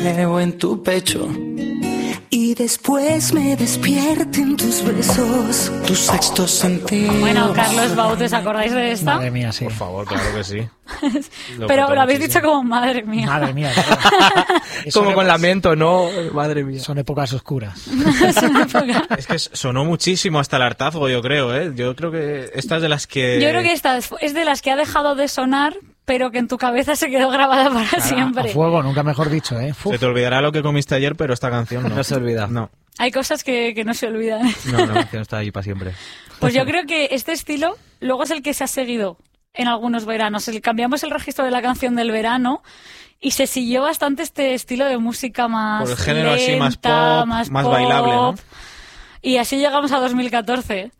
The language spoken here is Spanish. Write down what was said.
Leo en tu pecho. Y después me despierten tus besos. Tu sexto sentido. Bueno, Carlos Baute, ¿os acordáis de esta? Madre mía, sí. Por favor, claro que sí. Pero lo habéis dicho como madre mía. Madre mía. Como con lamento, ¿no? Madre mía. Son épocas oscuras. Es que sonó muchísimo hasta el hartazgo, yo creo, ¿eh? Yo creo que esta es de las que... Yo creo que esta es de las que ha dejado de sonar, pero que en tu cabeza se quedó grabada para siempre. A fuego, nunca mejor dicho, ¿eh? Se te olvidará lo que comiste ayer, pero esta canción no. No se olvida. No. Hay cosas que no se olvidan. No, la canción está ahí para siempre. Pues yo creo que este estilo luego es el que se ha seguido en algunos veranos. Cambiamos el registro de la canción del verano y se siguió bastante este estilo de música más Por el género lenta, así más pop, más bailable, ¿no? Y así llegamos a 2014.